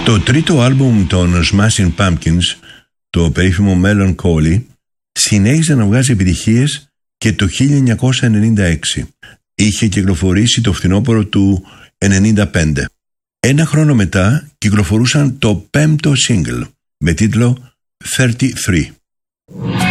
Το τρίτο άλμπουμ των Smashing Pumpkins, το περίφημο Melancholy, συνέχιζε να βγάζει επιτυχίες και το 1996. Είχε κυκλοφορήσει το φθινόπωρο του 1995. Ένα χρόνο μετά κυκλοφορούσαν το πέμπτο single με τίτλο 33.